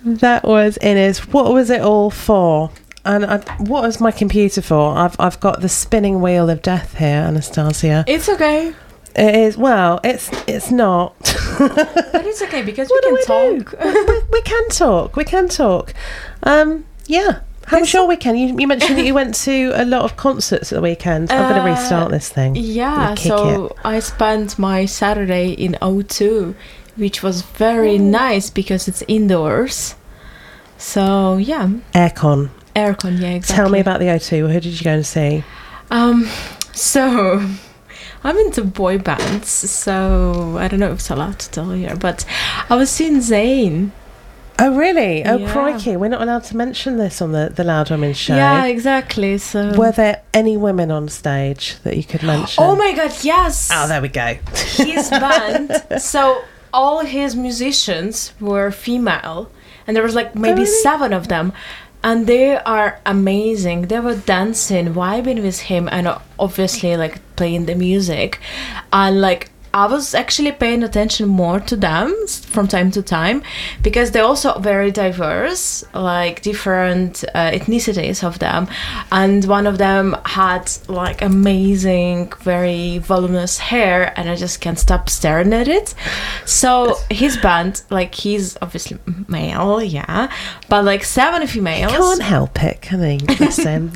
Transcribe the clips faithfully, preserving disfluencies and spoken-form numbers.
That was Inez. What was it all for? And I, what was my computer for? I've I've got the spinning wheel of death here, Anastasia. It's okay. It is. Well, it's it's not. But it's okay because What we do can I talk. do? we, we can talk. We can talk. Um, yeah. I'm There's sure some- we can. You, you mentioned that you went to a lot of concerts at the weekend. I'm going to Uh, restart this thing. Yeah, Kick so I spent my Saturday in O two, which was very nice because it's indoors. So yeah, Aircon. aircon. Yeah, exactly. Tell me about the O two. Who did you go and see? Um, so I'm into boy bands, so I don't know if it's allowed to tell here, but I was seeing Zayn. Oh, really? Oh, Yeah. crikey. We're not allowed to mention this on the, the Loud Women show. Yeah, exactly. So Were there any women on stage that you could mention? oh my god, yes. Oh, there we go. His band. So all his musicians were female, and there was like maybe really? seven of them, and they are amazing. They were dancing, vibing with him, and obviously like playing the music, and like I was actually paying attention more to them s- from time to time because they're also very diverse, like different uh, ethnicities of them. And one of them had like amazing, very voluminous hair, and I just can't stop staring at it. So his band, like he's obviously male, yeah, but like seven females. Can't help it, can he? Bless him.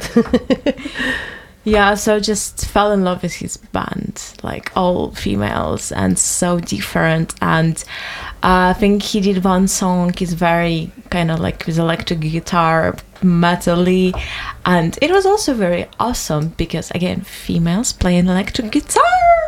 Yeah, so just fell in love with his band, like all females and so different. And uh, I think he did one song, is very kind of like with electric guitar, metal-y, and it was also very awesome because again, females playing electric guitar.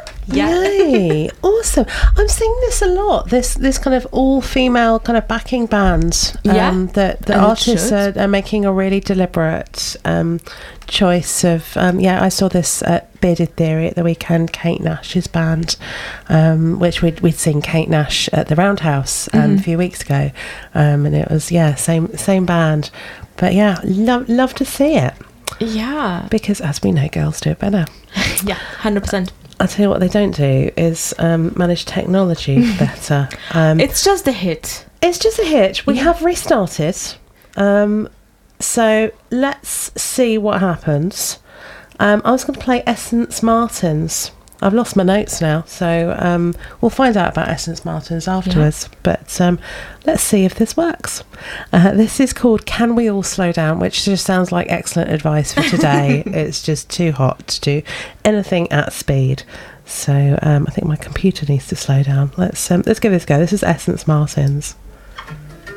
Yay! Awesome. I'm seeing this a lot. This this kind of all female kind of backing bands. Um, Yeah, That the and it artists should. are, are making a really deliberate um, choice of. Um, yeah, I saw this at Bearded Theory at the weekend. Kate Nash's band, um, which we'd we'd seen Kate Nash at the Roundhouse um, Mm-hmm. a few weeks ago, um, and it was yeah same same band. But yeah, love love to see it Yeah, because as we know, girls do it better. yeah, one hundred percent. I'll tell you what they don't do is um, manage technology better. Um, It's just a hit. it's just a hitch. We have restarted. Um, so let's see what happens. Um, I was going to play Essence Martins. I've lost my notes now, so um, we'll find out about Essence Martins afterwards. But um, let's see if this works. Uh, this is called Can We All Slow Down, which just sounds like excellent advice for today. It's just too hot to do anything at speed. So um, I think my computer needs to slow down. Let's um, let's give this a go. This is Essence Martins.